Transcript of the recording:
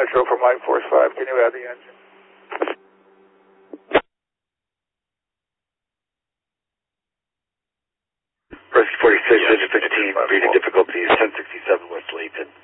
Metro from Light Force 5. Can you add the engine? Rescue 46, engine 15, breathing difficulties, 1067 West Layton.